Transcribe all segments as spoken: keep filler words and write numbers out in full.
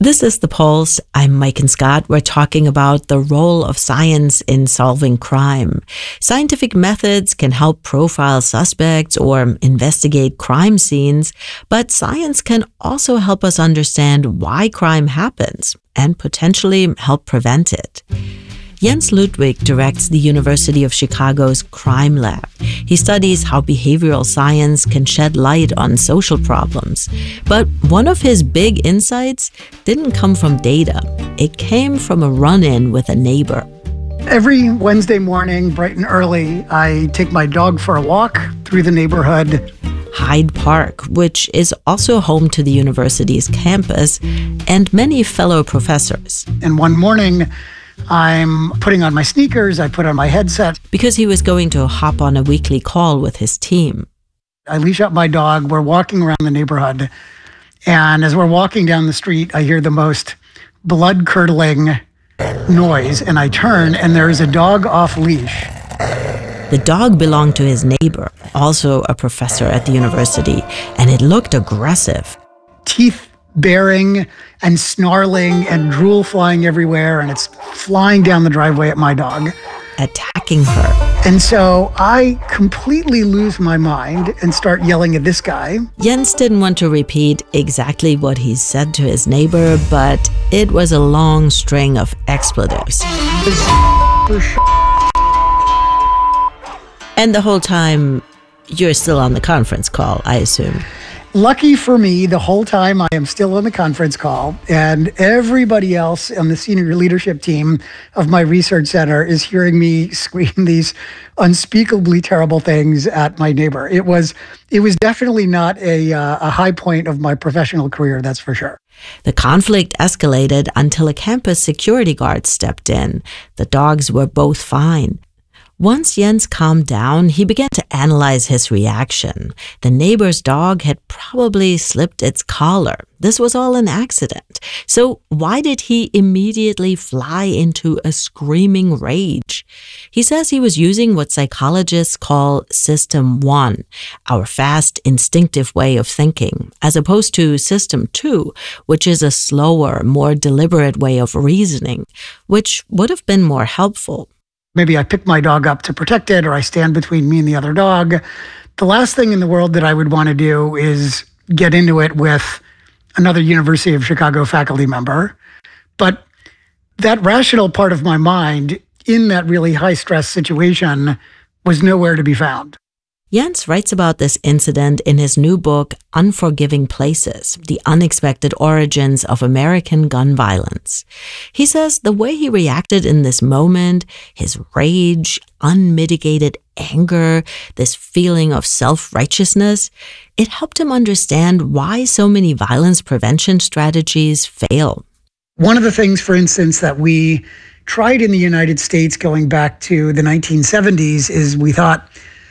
This is The Pulse. I'm Mike and Scott. We're talking about the role of science in solving crime. Scientific methods can help profile suspects or investigate crime scenes, but science can also help us understand why crime happens and potentially help prevent it. Jens Ludwig directs the University of Chicago's Crime Lab. He studies how behavioral science can shed light on social problems. But one of his big insights didn't come from data. It came from a run-in with a neighbor. Every Wednesday morning, bright and early, I take my dog for a walk through the neighborhood. Hyde Park, which is also home to the university's campus and many fellow professors. And one morning, I'm putting on my sneakers, I put on my headset. Because he was going to hop on a weekly call with his team. I leash up my dog, we're walking around the neighborhood, and as we're walking down the street, I hear the most blood-curdling noise, and I turn, and there is a dog off leash. The dog belonged to his neighbor, also a professor at the university, and it looked aggressive. Teeth baring and snarling and drool flying everywhere, and it's flying down the driveway at my dog. Attacking her. And so I completely lose my mind and start yelling at this guy. Jens didn't want to repeat exactly what he said to his neighbor, but it was a long string of expletives. And the whole time, you're still on the conference call, I assume. Lucky for me, the whole time I am still on the conference call, and everybody else on the senior leadership team of my research center is hearing me scream these unspeakably terrible things at my neighbor. It was it was definitely not a, uh, a high point of my professional career, that's for sure. The conflict escalated until a campus security guard stepped in. The dogs were both fine. Once Jens calmed down, he began to analyze his reaction. The neighbor's dog had probably slipped its collar. This was all an accident. So why did he immediately fly into a screaming rage? He says he was using what psychologists call System One, our fast, instinctive way of thinking, as opposed to System Two, which is a slower, more deliberate way of reasoning, which would have been more helpful. Maybe I pick my dog up to protect it, or I stand between me and the other dog. The last thing in the world that I would want to do is get into it with another University of Chicago faculty member. But that rational part of my mind in that really high-stress situation was nowhere to be found. Jens writes about this incident in his new book, Unforgiving Places, The Unexpected Origins of American Gun Violence. He says the way he reacted in this moment, his rage, unmitigated anger, this feeling of self-righteousness, it helped him understand why so many violence prevention strategies fail. One of the things, for instance, that we tried in the United States going back to the nineteen seventies is we thought,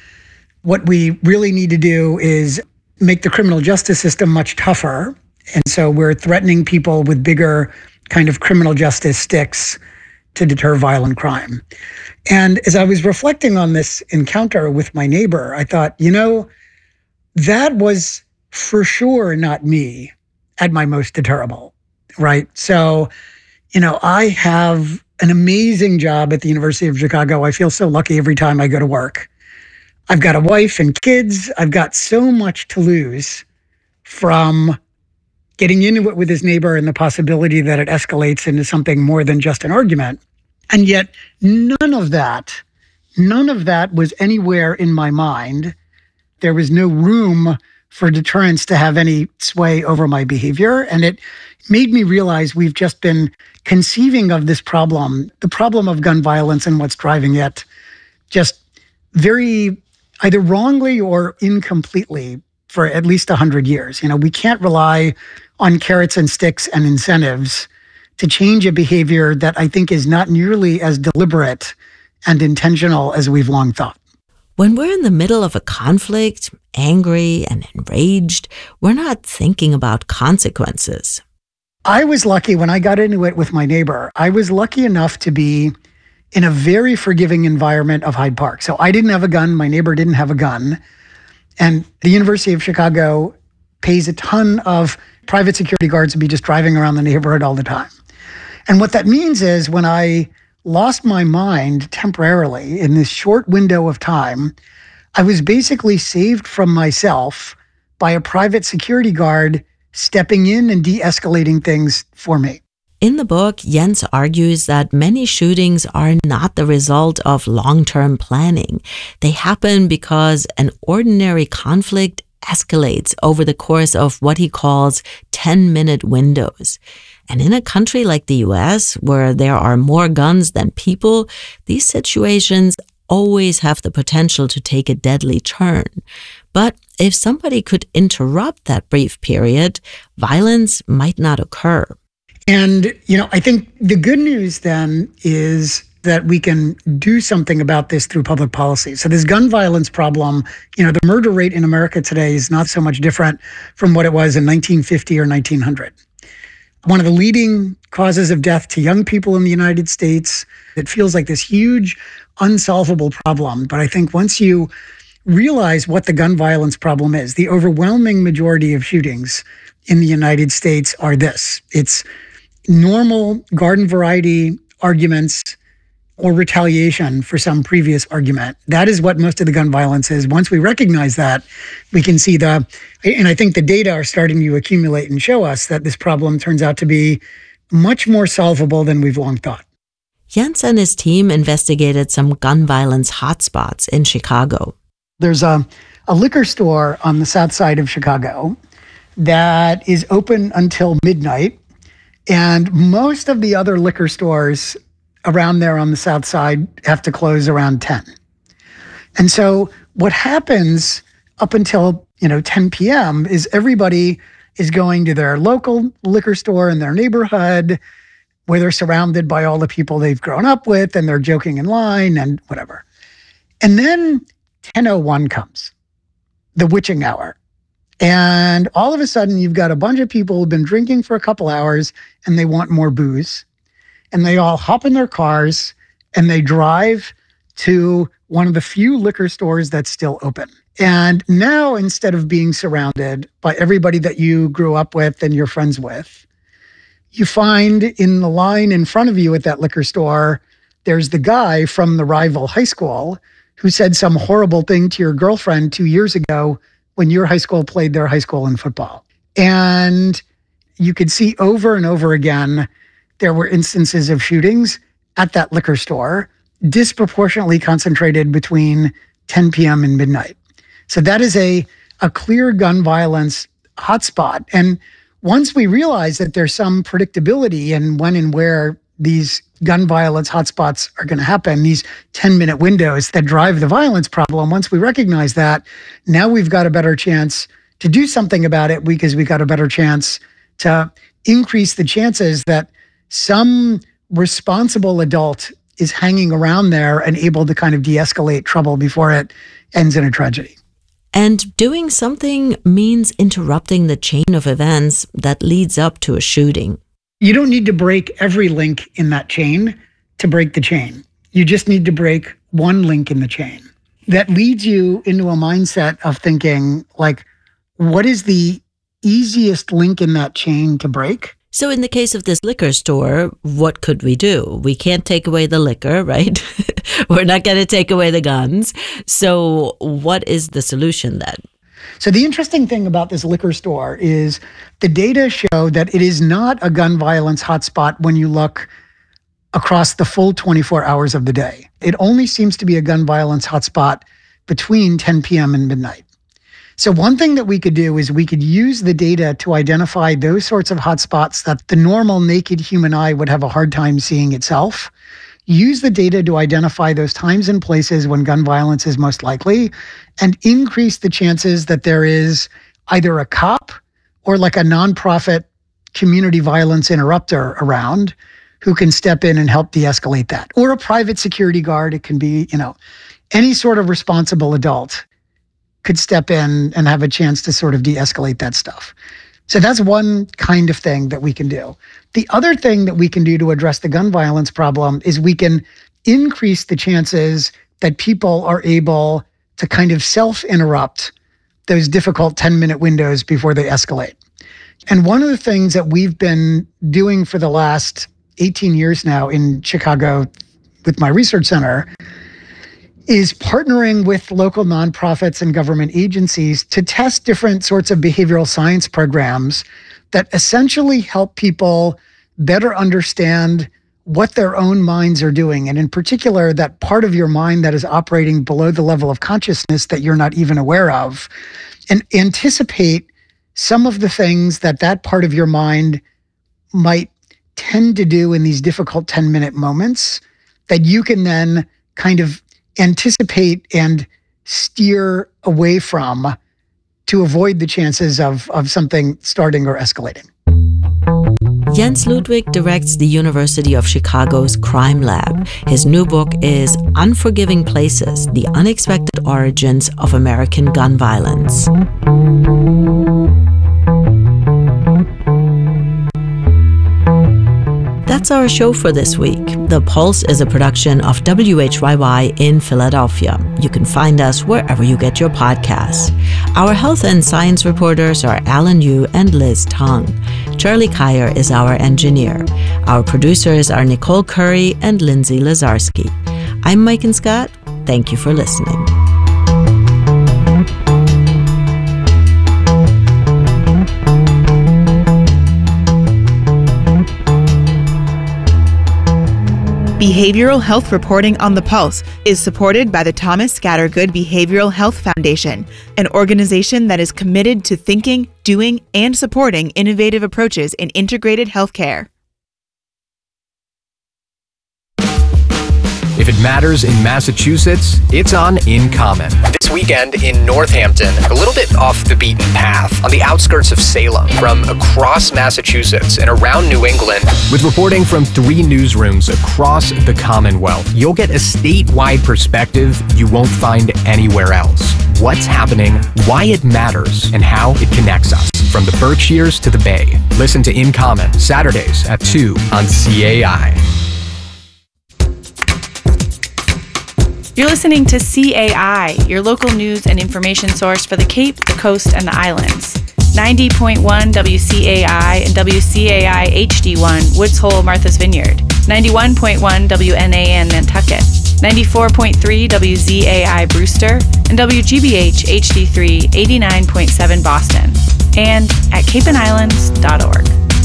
what we really need to do is make the criminal justice system much tougher. And so we're threatening people with bigger kind of criminal justice sticks to deter violent crime. And as I was reflecting on this encounter with my neighbor, I thought, you know, that was for sure not me at my most deterrable, right? So, you know, I have an amazing job at the University of Chicago. I feel so lucky every time I go to work. I've got a wife and kids. I've got so much to lose from getting into it with his neighbor and the possibility that it escalates into something more than just an argument. And yet none of that, none of that was anywhere in my mind. There was no room for deterrence to have any sway over my behavior. And it made me realize we've just been conceiving of this problem, the problem of gun violence and what's driving it, just very either wrongly or incompletely for at least one hundred years. You know, we can't rely on carrots and sticks and incentives to change a behavior that I think is not nearly as deliberate and intentional as we've long thought. When we're in the middle of a conflict, angry and enraged, we're not thinking about consequences. I was lucky when I got into it with my neighbor. I was lucky enough to be in a very forgiving environment of Hyde Park. So I didn't have a gun. My neighbor didn't have a gun. And the University of Chicago pays a ton of private security guards would be just driving around the neighborhood all the time. And what that means is when I lost my mind temporarily in this short window of time, I was basically saved from myself by a private security guard stepping in and de-escalating things for me. In the book, Jens argues that many shootings are not the result of long-term planning. They happen because an ordinary conflict escalates over the course of what he calls ten-minute windows. And in a country like the U S, where there are more guns than people, these situations always have the potential to take a deadly turn. But if somebody could interrupt that brief period, violence might not occur. And, you know, I think the good news then is that we can do something about this through public policy. So this gun violence problem, you know, the murder rate in America today is not so much different from what it was in nineteen fifty or nineteen hundred. One of the leading causes of death to young people in the United States. It feels like this huge, unsolvable problem. But I think once you realize what the gun violence problem is, the overwhelming majority of shootings in the United States are this. It's normal garden variety arguments or retaliation for some previous argument. That is what most of the gun violence is. Once we recognize that, we can see the, and I think the data are starting to accumulate and show us that this problem turns out to be much more solvable than we've long thought. Jens and his team investigated some gun violence hotspots in Chicago. There's a, a liquor store on the south side of Chicago that is open until midnight. And most of the other liquor stores around there on the south side have to close around ten. And so what happens up until, you know, ten p.m. is everybody is going to their local liquor store in their neighborhood where they're surrounded by all the people they've grown up with and they're joking in line and whatever. And then ten oh one comes, the witching hour. And all of a sudden, you've got a bunch of people who've been drinking for a couple hours and they want more booze. And they all hop in their cars and they drive to one of the few liquor stores that's still open. And now, instead of being surrounded by everybody that you grew up with and you're friends with, you find in the line in front of you at that liquor store, there's the guy from the rival high school who said some horrible thing to your girlfriend two years ago when your high school played their high school in football. And you could see over and over again, there were instances of shootings at that liquor store, disproportionately concentrated between ten p.m. and midnight. So that is a, a clear gun violence hotspot. And once we realize that there's some predictability in when and where these gun violence hotspots are going to happen, these ten-minute windows that drive the violence problem, once we recognize that, now we've got a better chance to do something about it because we got a better chance to increase the chances that some responsible adult is hanging around there and able to kind of de-escalate trouble before it ends in a tragedy. And doing something means interrupting the chain of events that leads up to a shooting. You don't need to break every link in that chain to break the chain. You just need to break one link in the chain. That leads you into a mindset of thinking, like, what is the easiest link in that chain to break? So in the case of this liquor store, what could we do? We can't take away the liquor, right? We're not going to take away the guns. So what is the solution then? So the interesting thing about this liquor store is the data show that it is not a gun violence hotspot when you look across the full twenty-four hours of the day. It only seems to be a gun violence hotspot between ten p.m. and midnight. So one thing that we could do is we could use the data to identify those sorts of hotspots that the normal naked human eye would have a hard time seeing itself. Use the data to identify those times and places when gun violence is most likely and increase the chances that there is either a cop or like a nonprofit community violence interrupter around who can step in and help de-escalate that. Or a private security guard. It can be, you know, any sort of responsible adult could step in and have a chance to sort of de-escalate that stuff. So that's one kind of thing that we can do. The other thing that we can do to address the gun violence problem is we can increase the chances that people are able to kind of self-interrupt those difficult ten-minute windows before they escalate. And one of the things that we've been doing for the last eighteen years now in Chicago with my research center is partnering with local nonprofits and government agencies to test different sorts of behavioral science programs that essentially help people better understand what their own minds are doing. And in particular, that part of your mind that is operating below the level of consciousness that you're not even aware of, and anticipate some of the things that that part of your mind might tend to do in these difficult ten-minute moments that you can then kind of anticipate and steer away from to avoid the chances of, of something starting or escalating. Jens Ludwig directs the University of Chicago's Crime Lab. His new book is Unforgiving Places: The Unexpected Origins of American Gun Violence. That's our show for this week. The Pulse is a production of W H Y Y in Philadelphia. You can find us wherever you get your podcasts. Our health and science reporters are Alan Yu and Liz Tong. Charlie Kyer is our engineer. Our producers are Nicole Curry and Lindsay Lazarski. I'm Mike Scott. Thank you for listening. Behavioral health reporting on the Pulse is supported by the Thomas Scattergood Behavioral Health Foundation, an organization that is committed to thinking, doing, and supporting innovative approaches in integrated healthcare. If it matters in Massachusetts, it's on In Common. This weekend in Northampton, a little bit off the beaten path, on the outskirts of Salem, from across Massachusetts and around New England. With reporting from three newsrooms across the Commonwealth, you'll get a statewide perspective you won't find anywhere else. What's happening, why it matters, and how it connects us. From the Berkshires to the Bay. Listen to In Common, Saturdays at two on C A I. You're listening to C A I, your local news and information source for the Cape, the Coast, and the Islands. ninety point one W C A I and W C A I H D one, Woods Hole, Martha's Vineyard. ninety-one point one W N A N, Nantucket. ninety-four point three W Z A I, Brewster. And W G B H H D three, eighty-nine point seven, Boston. And at cape and islands dot org.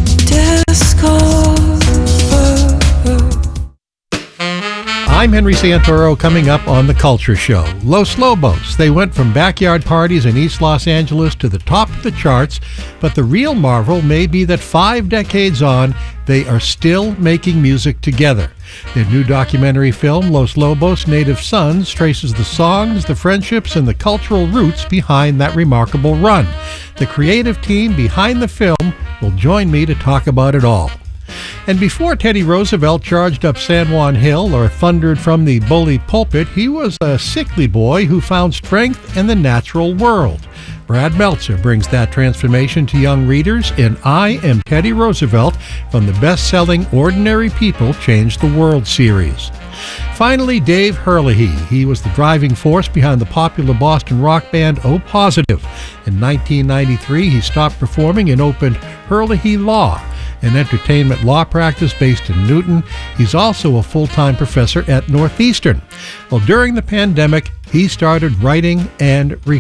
I'm Henry Santoro. Coming up on The Culture Show, Los Lobos. They went from backyard parties in East Los Angeles to the top of the charts, but the real marvel may be that five decades on, they are still making music together. Their new documentary film, Los Lobos Native Sons, traces the songs, the friendships, and the cultural roots behind that remarkable run. The creative team behind the film will join me to talk about it all. And before Teddy Roosevelt charged up San Juan Hill or thundered from the bully pulpit, he was a sickly boy who found strength in the natural world. Brad Meltzer brings that transformation to young readers in I Am Teddy Roosevelt from the best-selling Ordinary People Change the World series. Finally, Dave Herlihy. He was the driving force behind the popular Boston rock band O Positive. In nineteen ninety-three, he stopped performing and opened Herlihy Law, an entertainment law practice based in Newton. He's also a full-time professor at Northeastern. Well, during the pandemic, he started writing and recording.